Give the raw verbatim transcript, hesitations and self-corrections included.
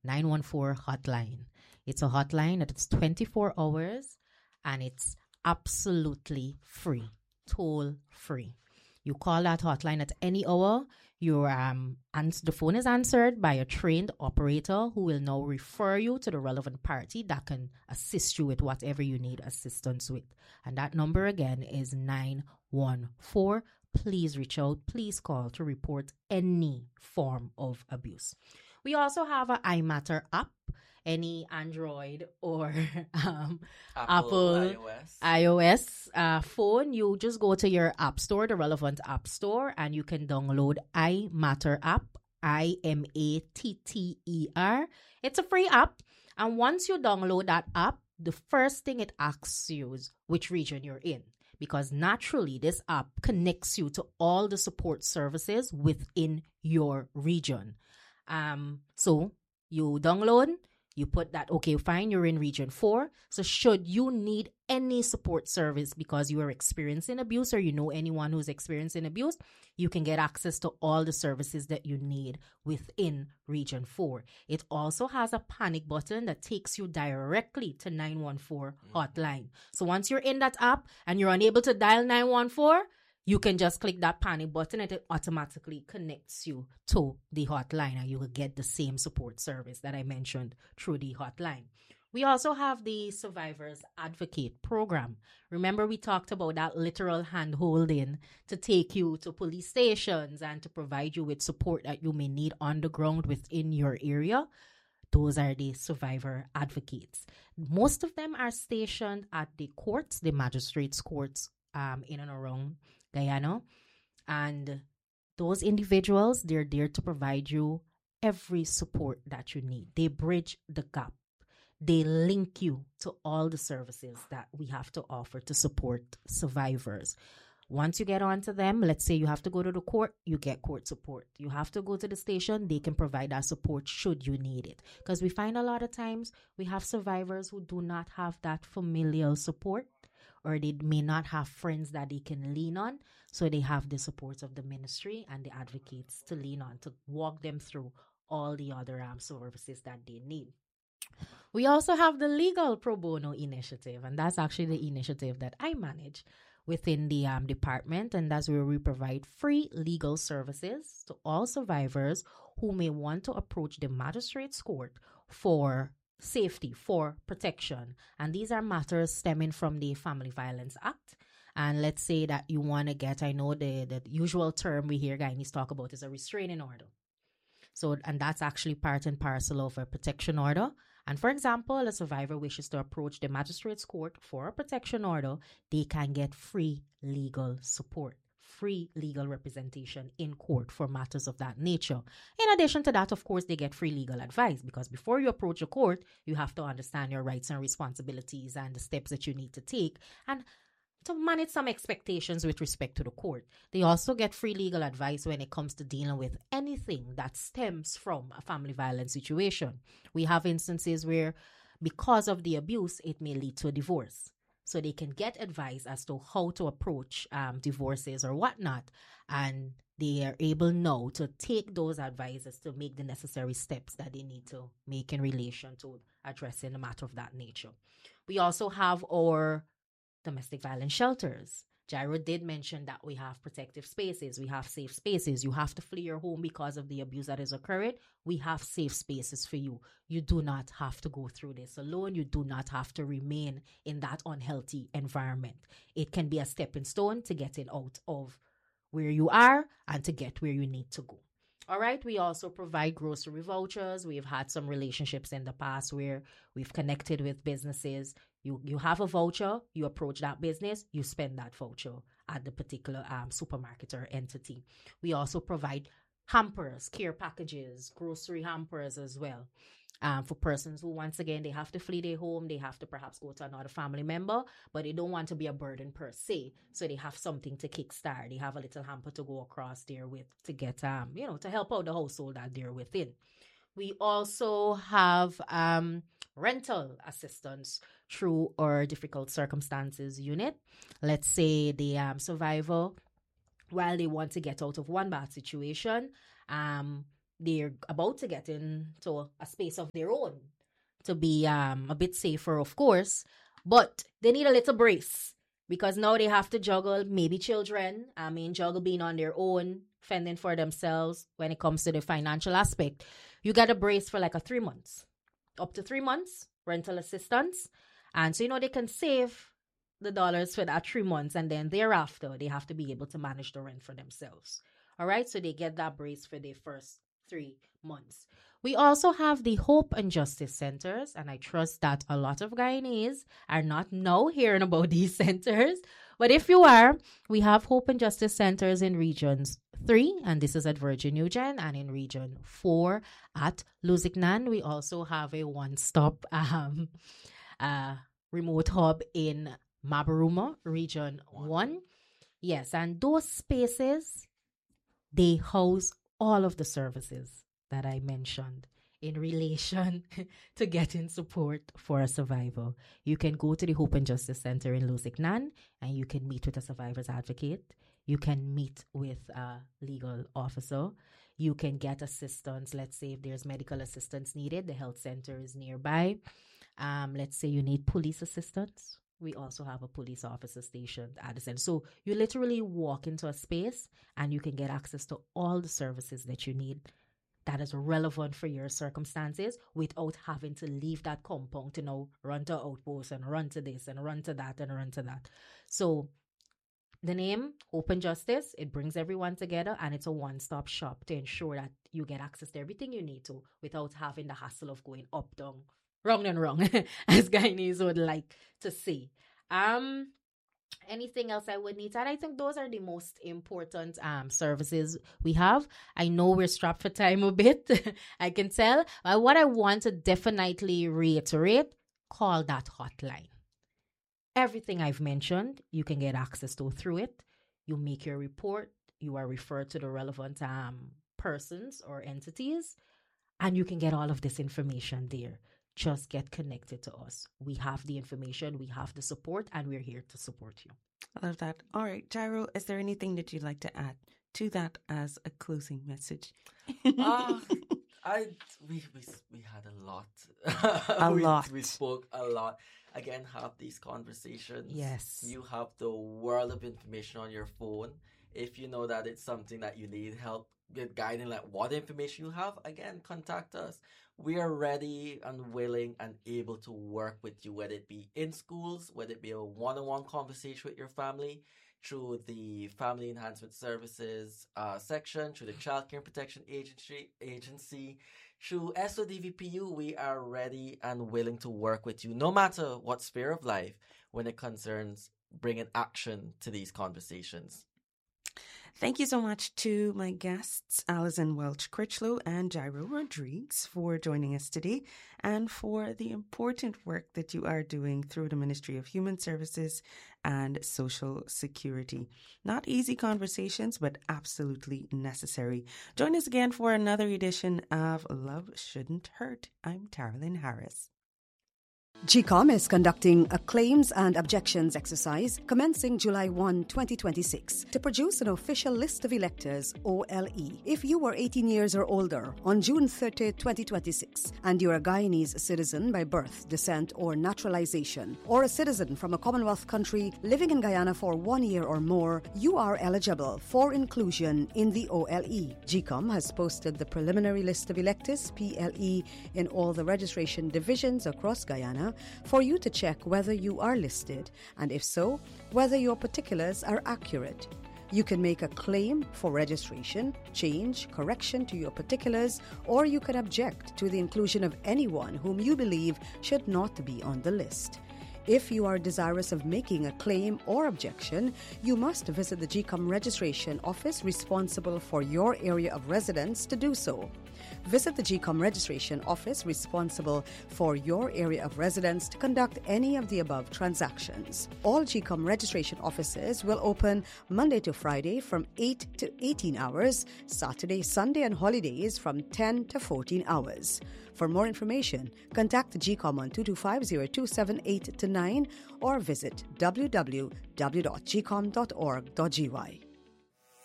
nine one four hotline. It's a hotline that it's twenty-four hours and it's absolutely free, toll free. You call that hotline at any hour. Your um, ans- the phone is answered by a trained operator who will now refer you to the relevant party that can assist you with whatever you need assistance with. And that number again is nine one four. Please reach out. Please call to report any form of abuse. We also have an iMatter app. Any Android or um, Apple, Apple iOS, iOS uh, phone, you just go to your app store, the relevant app store, and you can download iMatter app, I M A T T E R. It's a free app. And once you download that app, the first thing it asks you is which region you're in. Because naturally, this app connects you to all the support services within your region. Um, so you download, you put that, okay, fine, you're in region four. So should you need any support service because you are experiencing abuse or you know anyone who's experiencing abuse, you can get access to all the services that you need within region four. It also has a panic button that takes you directly to nine one four hotline. So once you're in that app and you're unable to dial nine one four, you can just click that panic button and it automatically connects you to the hotline and you will get the same support service that I mentioned through the hotline. We also have the Survivors Advocate program. Remember, we talked about that literal hand-holding to take you to police stations and to provide you with support that you may need on the ground within your area. Those are the survivor advocates. Most of them are stationed at the courts, the magistrates' courts um, in and around Guyana. And those individuals, they're there to provide you every support that you need. They bridge the gap. They link you to all the services that we have to offer to support survivors. Once you get onto them, let's say you have to go to the court, you get court support. You have to go to the station, they can provide that support should you need it. Because we find a lot of times we have survivors who do not have that familial support, or they may not have friends that they can lean on. So they have the support of the ministry and the advocates to lean on, to walk them through all the other um, services that they need. We also have the Legal Pro Bono Initiative, and that's actually the initiative that I manage within the um, department, and that's where we provide free legal services to all survivors who may want to approach the magistrate's court for safety, for protection. And these are matters stemming from the Family Violence Act. And let's say that you want to get, I know the, the usual term we hear Guyanese talk about is a restraining order. So, and that's actually part and parcel of a protection order. And for example, a survivor wishes to approach the magistrate's court for a protection order, they can get free legal support, free legal representation in court for matters of that nature. In addition to that, of course, they get free legal advice, because before you approach a court, you have to understand your rights and responsibilities and the steps that you need to take, and to manage some expectations with respect to the court. They also get free legal advice when it comes to dealing with anything that stems from a family violence situation. We have instances where, because of the abuse, it may lead to a divorce. So they can get advice as to how to approach um, divorces or whatnot. And they are able now to take those advices to make the necessary steps that they need to make in relation to addressing a matter of that nature. We also have our domestic violence shelters. Jairo did mention that we have protective spaces, we have safe spaces. You have to flee your home because of the abuse that is occurring. We have safe spaces for you. You do not have to go through this alone. You do not have to remain in that unhealthy environment. It can be a stepping stone to getting out of where you are and to get where you need to go. All right, we also provide grocery vouchers. We've had some relationships in the past where we've connected with businesses. You you have a voucher, you approach that business, you spend that voucher at the particular um, supermarket or entity. We also provide hampers, care packages, grocery hampers as well. Um, for persons who, once again, they have to flee their home, they have to perhaps go to another family member, but they don't want to be a burden per se. So they have something to kickstart. They have a little hamper to go across there with to get, um, you know, to help out the household that they're within. We also have um, rental assistance through our difficult circumstances unit. Let's say the um, survivor, while they want to get out of one bad situation, um, they're about to get into a space of their own to be um, a bit safer, of course, but they need a little brace because now they have to juggle maybe children. I mean, juggle being on their own, fending for themselves when it comes to the financial aspect. You got a brace for like a three months, up to three months, rental assistance. And so, you know, they can save the dollars for that three months and then thereafter they have to be able to manage the rent for themselves. All right, so they get that brace for their first three months. We also have the Hope and Justice Centers, and I trust that a lot of Guyanese are not now hearing about these centers. But if you are, we have Hope and Justice Centers in regions three, and this is at Virgin Eugene, and in region four at Lusignan. We also have a one-stop um, uh, remote hub in Mabaruma, region one. Yes, and those spaces, they house all of the services that I mentioned in relation to getting support for a survivor. You can go to the Hope and Justice Center in Lusignan and you can meet with a survivor's advocate. You can meet with a legal officer. You can get assistance. Let's say if there's medical assistance needed, the health center is nearby. Um, let's say you need police assistance. We also have a police officer stationed at the center. So you literally walk into a space and you can get access to all the services that you need that is relevant for your circumstances without having to leave that compound to now run to outpost and run to this and run to that and run to that. So the name, Hope and Justice, it brings everyone together and it's a one-stop shop to ensure that you get access to everything you need to without having the hassle of going up, down, wrong and wrong, as Guyanese would like to say. Um, anything else I would need to add? I think those are the most important um services we have. I know we're strapped for time a bit, I can tell. But what I want to definitely reiterate, call that hotline. Everything I've mentioned, you can get access to through it. You make your report, you are referred to the relevant um persons or entities, and you can get all of this information there. Just get connected to us. We have the information, we have the support, and we're here to support you. I love that. All right, Jairo, is there anything that you'd like to add to that as a closing message? uh, I we, we we had a lot. A we, lot. We spoke a lot. Again, have these conversations. Yes. You have the world of information on your phone. If you know that it's something that you need help with guiding, like what information you have, again, contact us. We are ready and willing and able to work with you, whether it be in schools, whether it be a one-on-one conversation with your family, through the Family Enhancement Services uh, section, through the Child Care Protection Agency, agency, through S O D V P U. We are ready and willing to work with you, no matter what sphere of life, when it concerns bringing action to these conversations. Thank you so much to my guests, Alison Welch Critchlow and Jairo Rodrigues, for joining us today and for the important work that you are doing through the Ministry of Human Services and Social Security. Not easy conversations, but absolutely necessary. Join us again for another edition of Love Shouldn't Hurt. I'm Taralyn Harris. G COM is conducting a claims and objections exercise commencing July first, twenty twenty-six to produce an official list of electors, O L E. If you were eighteen years or older on June thirtieth, twenty twenty-six, and you're a Guyanese citizen by birth, descent, or naturalization, or a citizen from a Commonwealth country living in Guyana for one year or more, you are eligible for inclusion in the O L E. G COM has posted the preliminary list of electors, P L E, in all the registration divisions across Guyana for you to check whether you are listed, and if so, whether your particulars are accurate. You can make a claim for registration, change, correction to your particulars, or you can object to the inclusion of anyone whom you believe should not be on the list. If you are desirous of making a claim or objection, you must visit the G COM registration office responsible for your area of residence to do so. Visit the G COM registration office responsible for your area of residence to conduct any of the above transactions. All G COM registration offices will open Monday to Friday from eight to eighteen hours, Saturday, Sunday and holidays from ten to fourteen hours. For more information, contact the G COM on two two five, zero two seven eight to nine or visit w w w dot g com dot org dot g y.